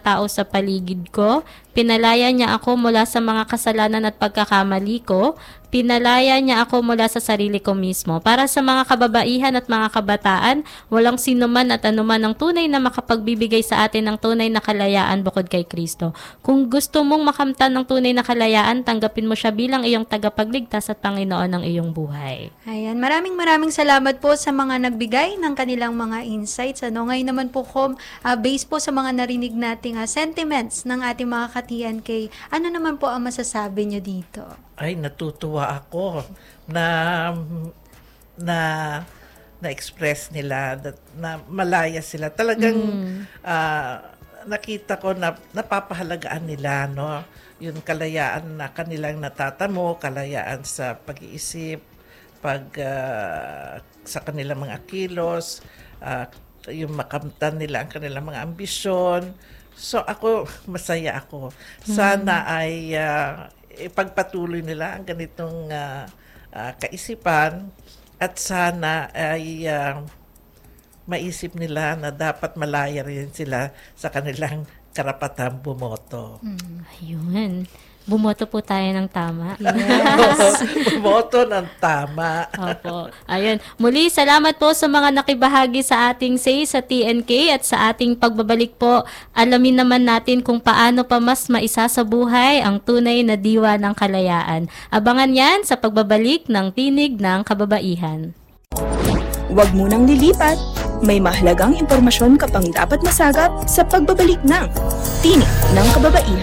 tao sa paligid ko. Pinalaya niya ako mula sa mga kasalanan at pagkakamali ko. Pinalaya niya ako mula sa sarili ko mismo. Para sa mga kababaihan at mga kabataan, walang sinuman at anuman ang tunay na makapagbibigay sa atin ng tunay na kalayaan bukod kay Kristo. Kung gusto mong makamtan ng tunay na kalayaan, tanggapin mo siya bilang iyong tagapagligtas at Panginoon ng iyong buhay. Ayan, maraming salamat po sa mga nagbigay ng kanilang mga insights. Ngayon naman po, based po sa mga narinig nating sentiments ng ating mga ka-TNK, ano naman po ang masasabi niyo dito? Ay, natutuwa ako na na-express nila na malaya sila. Talagang nakita ko na napapahalagaan nila, no? Yung kalayaan na kanilang natatamo, kalayaan sa pag-iisip, sa kanilang mga kilos, yung makamtan nila ang kanilang mga ambisyon. So ako, masaya ako. Sana ay ipagpatuloy nila ang ganitong kaisipan at sana ay maisip nila na dapat malaya rin sila sa kanilang karapatang bumoto. Ayun. Bumoto po tayo ng tama. Yes. Bumoto ng tama. Opo. Ayun. Muli, salamat po sa mga nakibahagi sa ating say sa TNK at sa ating pagbabalik po. Alamin naman natin kung paano pa mas maisasabuhay ang tunay na diwa ng kalayaan. Abangan yan sa pagbabalik ng Tinig ng Kababaihan. Huwag munang lilipat. May mahalagang impormasyon ka pang dapat masagap sa pagbabalik ng Tinig ng Kababaihan.